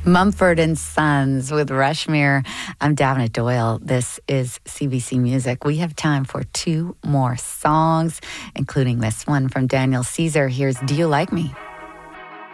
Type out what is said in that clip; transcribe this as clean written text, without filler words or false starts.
Mumford and Sons with Rushmere. I'm Davina Doyle. This is CBC Music. We have time for two more songs, including this one from Daniel Caesar. Here's Do You Like Me?